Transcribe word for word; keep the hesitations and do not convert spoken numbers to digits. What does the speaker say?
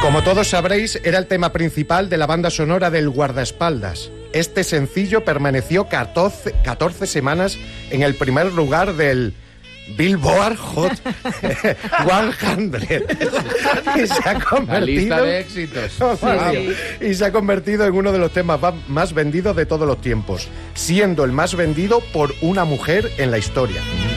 Como todos sabréis, era el tema principal de la banda sonora del Guardaespaldas. Este sencillo permaneció catorce, catorce semanas en el primer lugar del Billboard Hot cien y se ha convertido, la lista de éxitos. Sí. Y se ha convertido en uno de los temas más vendidos de todos los tiempos, siendo el más vendido por una mujer en la historia.